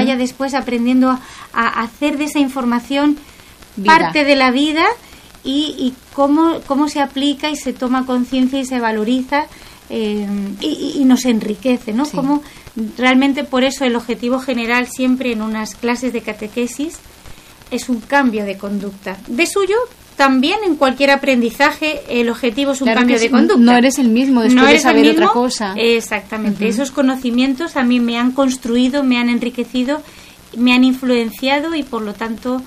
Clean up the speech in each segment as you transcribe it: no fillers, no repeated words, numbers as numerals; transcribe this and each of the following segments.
vaya después aprendiendo a hacer de esa información parte de la vida y cómo se aplica y se toma conciencia y se valoriza y nos enriquece, ¿no? Sí. Como realmente por eso el objetivo general siempre en unas clases de catequesis es un cambio de conducta. De suyo, también en cualquier aprendizaje el objetivo es un cambio de conducta. No eres el mismo después de saber otra cosa. Exactamente. Esos conocimientos a mí me han construido, me han enriquecido, me han influenciado y por lo tanto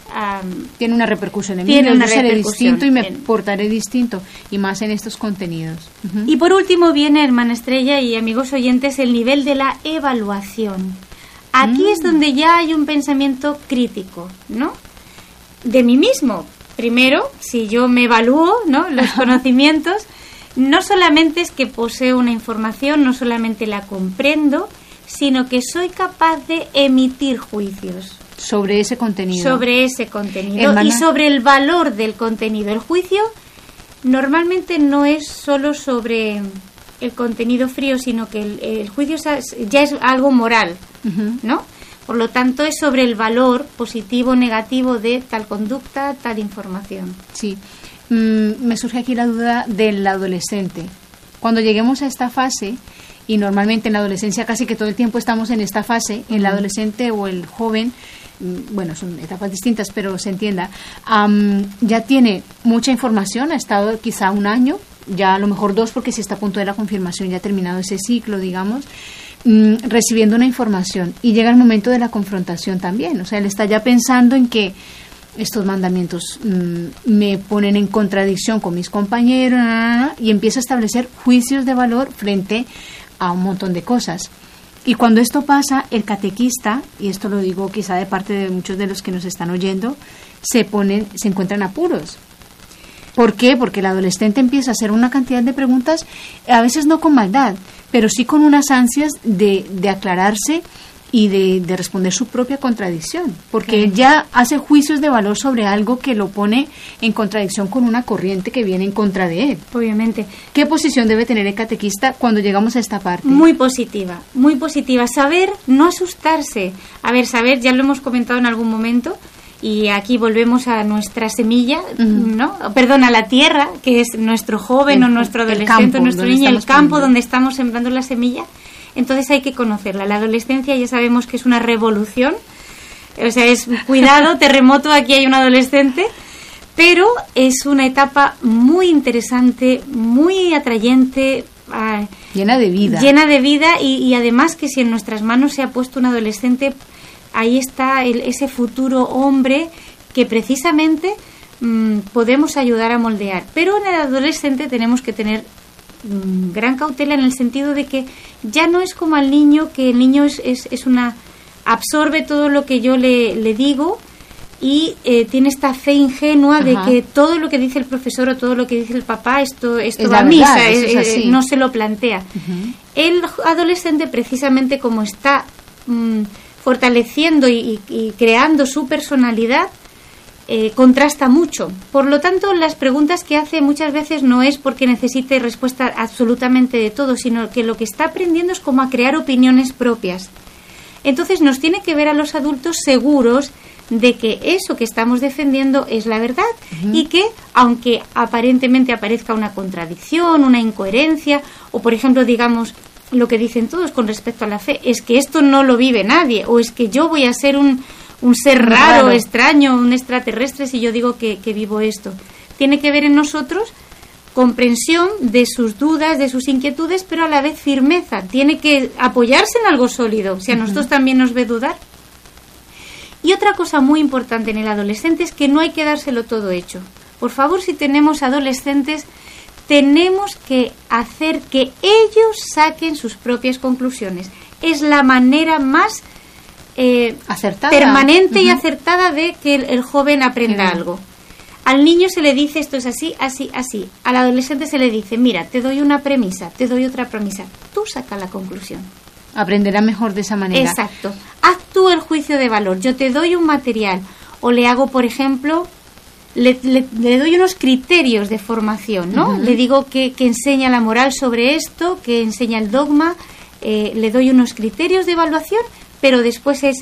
tiene una repercusión en mí. Yo seré distinto y me portaré distinto, y más en estos contenidos. Y por último viene, hermana Estrella y amigos oyentes, el nivel de la evaluación. Aquí es donde ya hay un pensamiento crítico, ¿no? De mí mismo. Primero, si yo me evalúo, ¿no? Los conocimientos, no solamente es que poseo una información, no solamente la comprendo, sino que soy capaz de emitir juicios. Sobre ese contenido. Sobre ese contenido. Hermana. Y sobre el valor del contenido. El juicio normalmente no es solo sobre el contenido frío, sino que el juicio ya es algo moral, ¿no? Por lo tanto, es sobre el valor positivo o negativo de tal conducta, tal información. Sí. Me surge aquí la duda del adolescente. Cuando lleguemos a esta fase, y normalmente en la adolescencia casi que todo el tiempo estamos en esta fase, el adolescente o el joven, bueno, son etapas distintas, pero se entienda, ya tiene mucha información, ha estado quizá un año, ya a lo mejor 2, porque si está a punto de la confirmación, ya ha terminado ese ciclo, digamos, recibiendo una información, y llega el momento de la confrontación también. O sea, él está ya pensando en que estos mandamientos me ponen en contradicción con mis compañeros, y empieza a establecer juicios de valor frente a un montón de cosas. Y cuando esto pasa, el catequista, y esto lo digo quizá de parte de muchos de los que nos están oyendo, se encuentra en apuros. ¿Por qué? Porque el adolescente empieza a hacer una cantidad de preguntas, a veces no con maldad, pero sí con unas ansias de aclararse y de responder su propia contradicción, porque él ya hace juicios de valor sobre algo que lo pone en contradicción con una corriente que viene en contra de él. Obviamente. ¿Qué posición debe tener el catequista cuando llegamos a esta parte? Muy positiva, muy positiva. Saber, no asustarse. A ver, saber, ya lo hemos comentado en algún momento, y aquí volvemos a nuestra semilla, ¿no? Perdón, a la tierra, que es nuestro joven o nuestro adolescente, nuestro niño, el campo donde estamos sembrando la semilla. Entonces hay que conocerla. La adolescencia ya sabemos que es una revolución, o sea, es cuidado, terremoto, aquí hay un adolescente, pero es una etapa muy interesante, muy atrayente, llena de vida. Llena de vida y además que si en nuestras manos se ha puesto un adolescente, ahí está ese futuro hombre que precisamente podemos ayudar a moldear. Pero en el adolescente tenemos que tener gran cautela en el sentido de que ya no es como al niño, que el niño absorbe todo lo que yo le digo y tiene esta fe ingenua de que todo lo que dice el profesor o todo lo que dice el papá, esto va a misa, no se lo plantea. El adolescente, precisamente como está fortaleciendo y creando su personalidad, contrasta mucho. Por lo tanto, las preguntas que hace muchas veces no es porque necesite respuesta absolutamente de todo, sino que lo que está aprendiendo es como a crear opiniones propias. Entonces nos tiene que ver a los adultos seguros de que eso que estamos defendiendo es la verdad y que, aunque aparentemente aparezca una contradicción, una incoherencia, o por ejemplo digamos lo que dicen todos con respecto a la fe, es que esto no lo vive nadie, o es que yo voy a ser un ser raro, extraño, un extraterrestre si yo digo que vivo esto. Tiene que ver en nosotros comprensión de sus dudas, de sus inquietudes, pero a la vez firmeza. Tiene que apoyarse en algo sólido, si a nosotros también nos ve dudar. Y otra cosa muy importante en el adolescente es que no hay que dárselo todo hecho. Por favor, si tenemos adolescentes, tenemos que hacer que ellos saquen sus propias conclusiones. Es la manera más acertada, permanente y acertada de que el joven aprenda algo. Al niño se le dice esto es así, así, así. Al adolescente se le dice, mira, te doy una premisa, te doy otra premisa. Tú saca la conclusión. Aprenderá mejor de esa manera. Exacto. Haz tú el juicio de valor. Yo te doy un material o le hago, por ejemplo, le doy unos criterios de formación, ¿no? Le digo que enseña la moral sobre esto, que enseña el dogma, le doy unos criterios de evaluación, pero después es